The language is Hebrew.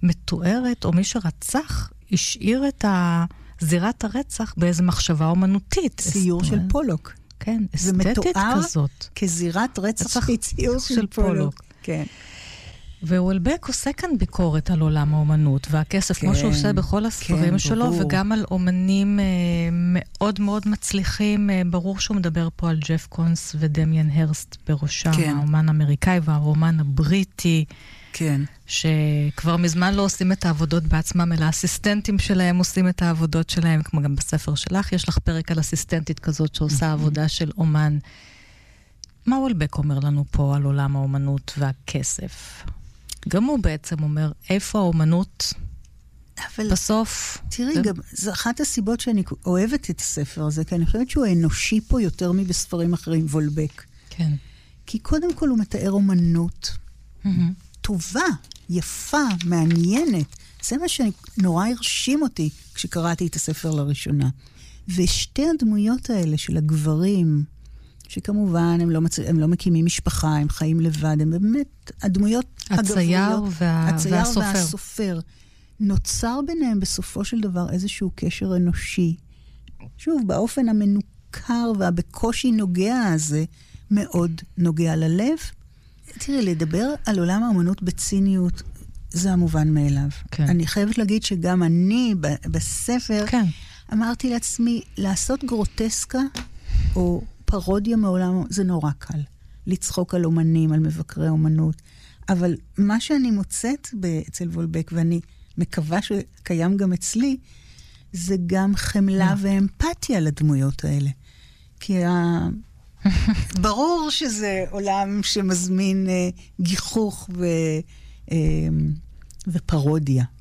מתוארת, או מי שרצח, השאיר את זירת הרצח באיזו מחשבה אומנותית. ציור של פולוק. כן, אסתטית כזאת. כזירת רצח ציור של פולוק. כן. ואולבק עושה כאן ביקורת על עולם האומנות, והכסף, כמו שהוא עושה בכל הספרים שלו, וגם על אומנים מאוד מאוד מצליחים. ברור שהוא מדבר פה על ג'ף קונס ודמיאן הרסט בראשם, האומן האמריקאי והרומן הבריטי, שכבר מזמן לא עושים את העבודות בעצמם, אלא האסיסטנטים שלהם עושים את העבודות שלהם, כמו גם בספר שלך, יש לך פרק על אסיסטנטית כזאת שעושה עבודה של אומן. מה אולבק אומר לנו פה על עולם האומנות והכסף? גם הוא בעצם אומר, איפה האומנות בסוף? תראי, גם זו אחת הסיבות שאני אוהבת את הספר הזה, כי אני חושבת שהוא אנושי פה יותר מבספרים אחרים, וולבק. כן. כי קודם כל הוא מתאר אומנות טובה, יפה, מעניינת. זה מה שנורא הרשים אותי כשקראתי את הספר לראשונה. ושתי הדמויות האלה של הגברים, שכמובן הם לא מקימים משפחה, הם חיים לבד, הם באמת הדמויות הגבוהות. הצייר והסופר. נוצר ביניהם בסופו של דבר איזשהו קשר אנושי. שוב, באופן המנוכר והבקושי נוגע הזה, מאוד נוגע ללב. תראי, לדבר על עולם האמנות בציניות, זה המובן מאליו. כן. אני חייבת להגיד שגם אני בספר, אמרתי לעצמי, לעשות גרוטסקה או פרודיה מעולם, זה נורא קל. לצחוק על אומנים, על מבקרי אומנות. אבל מה שאני מוצאת אצל וולבק, ואני מקווה שקיים גם אצלי, זה גם חמלה ואמפתיה לדמויות האלה. כי ברור שזה עולם שמזמין גיחוך ופרודיה.